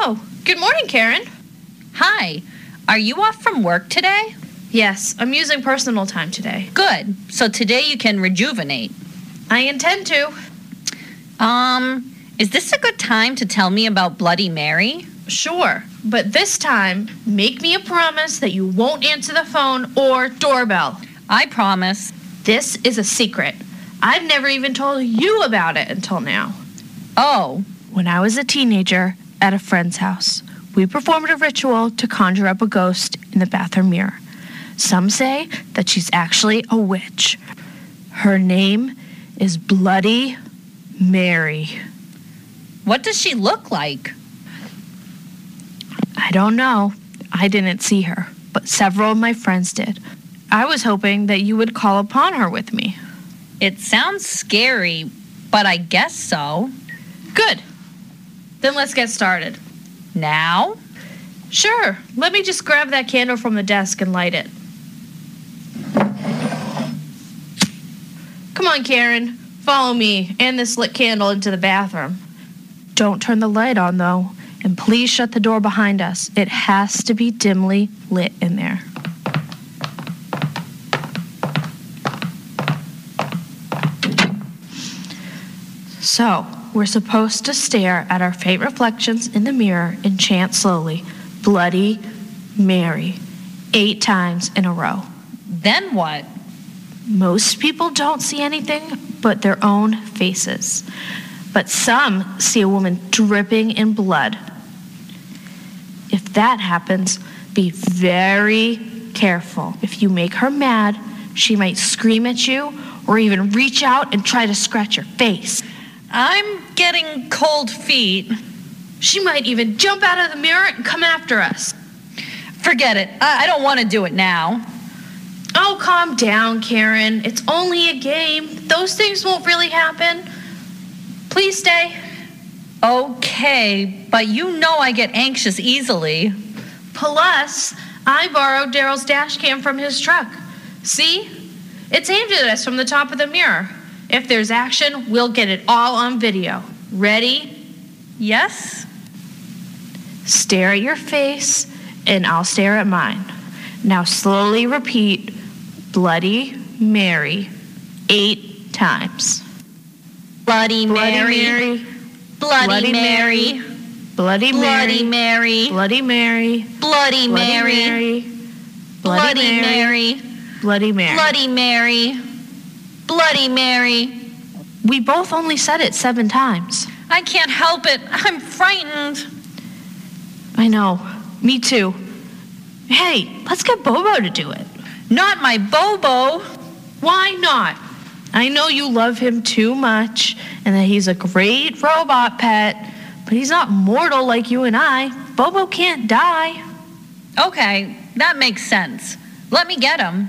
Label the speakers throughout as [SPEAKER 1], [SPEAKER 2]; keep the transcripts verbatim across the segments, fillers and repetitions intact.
[SPEAKER 1] Oh, good morning, Karen.
[SPEAKER 2] Hi. Are you off from work today?
[SPEAKER 1] Yes, I'm using personal time today.
[SPEAKER 2] Good. So today you can rejuvenate.
[SPEAKER 1] I intend to.
[SPEAKER 2] Um, is this a good time to tell me about Bloody Mary?
[SPEAKER 1] Sure, but this time, make me a promise that you won't answer the phone or doorbell.
[SPEAKER 2] I promise.
[SPEAKER 1] This is a secret. I've never even told you about it until now.
[SPEAKER 2] Oh.
[SPEAKER 1] When I was a teenager at a friend's house, we performed a ritual to conjure up a ghost in the bathroom mirror. Some say that she's actually a witch. Her name is Bloody Mary.
[SPEAKER 2] What does she look like?
[SPEAKER 1] I don't know. I didn't see her, but several of my friends did. I was hoping that you would call upon her with me.
[SPEAKER 2] It sounds scary, but I guess so.
[SPEAKER 1] Good. Then let's get started.
[SPEAKER 2] Now?
[SPEAKER 1] Sure. Let me just grab that candle from the desk and light it. Come on, Karen. Follow me and this lit candle into the bathroom. Don't turn the light on, though, and please shut the door behind us. It has to be dimly lit in there. So, we're supposed to stare at our faint reflections in the mirror and chant slowly, Bloody Mary, eight times in a row.
[SPEAKER 2] Then what?
[SPEAKER 1] Most people don't see anything but their own faces. But some see a woman dripping in blood. If that happens, be very careful. If you make her mad, she might scream at you or even reach out and try to scratch your face.
[SPEAKER 2] I'm getting cold feet.
[SPEAKER 1] She might even jump out of the mirror and come after us.
[SPEAKER 2] Forget it. I, I don't want to do it now.
[SPEAKER 1] Oh, calm down, Karen. It's only a game. Those things won't really happen. Please stay.
[SPEAKER 2] Okay, but you know I get anxious easily.
[SPEAKER 1] Plus, I borrowed Daryl's dash cam from his truck. See? It's aimed at us from the top of the mirror. If there's action, we'll get it all on video. Ready?
[SPEAKER 2] Yes?
[SPEAKER 1] Stare at your face, and I'll stare at mine. Now slowly repeat Bloody Mary eight times.
[SPEAKER 2] Bloody Mary. Bloody Mary.
[SPEAKER 1] Bloody
[SPEAKER 2] Bloody Mary.
[SPEAKER 1] Bloody Mary.
[SPEAKER 2] Bloody Mary. Bloody Mary.
[SPEAKER 1] Bloody Mary.
[SPEAKER 2] Bloody Mary. Bloody Mary.
[SPEAKER 1] We both only said it seven times.
[SPEAKER 2] I can't help it. I'm frightened.
[SPEAKER 1] I know. Me too. Hey, let's get Bobo to do it.
[SPEAKER 2] Not my Bobo.
[SPEAKER 1] Why not? I know you love him too much and that he's a great robot pet, but he's not mortal like you and I. Bobo can't die.
[SPEAKER 2] Okay, that makes sense. Let me get him.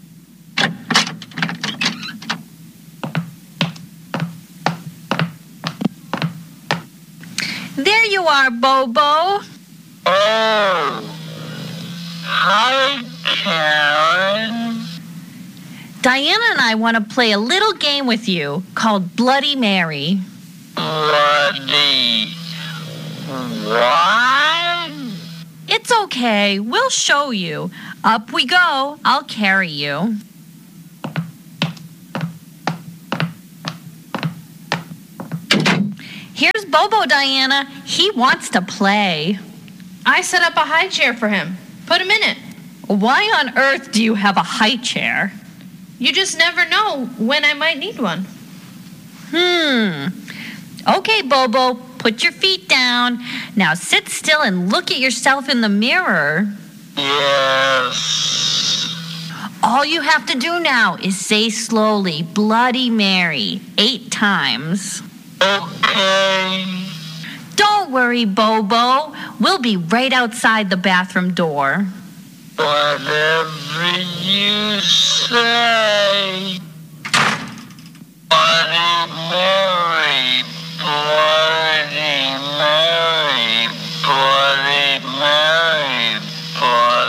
[SPEAKER 2] There you are, Bobo.
[SPEAKER 3] Oh, hi, Karen.
[SPEAKER 2] Diana and I want to play a little game with you called Bloody Mary.
[SPEAKER 3] Bloody what?
[SPEAKER 2] It's okay. We'll show you. Up we go. I'll carry you. Here's Bobo, Diana. He wants to play.
[SPEAKER 1] I set up a high chair for him. Put him in it.
[SPEAKER 2] Why on earth do you have a high chair?
[SPEAKER 1] You just never know when I might need one.
[SPEAKER 2] Hmm. Okay, Bobo, put your feet down. Now sit still and look at yourself in the mirror.
[SPEAKER 3] Yes.
[SPEAKER 2] All you have to do now is say slowly, Bloody Mary, eight times.
[SPEAKER 3] Okay.
[SPEAKER 2] Don't worry, Bobo. We'll be right outside the bathroom door.
[SPEAKER 3] Whatever you say.